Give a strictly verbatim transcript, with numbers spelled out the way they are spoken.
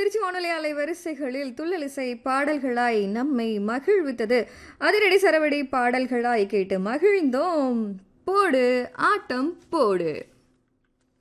திருச்சி வானொலி அலைவரிசைகளில் துள்ளலிசை பாடல்களாய் நம்மை மகிழ்வித்தது. அதிரடி சரவடி பாடல்களாய் கேட்டு மகிழ்ந்தோம். போடு ஆட்டம் போடு.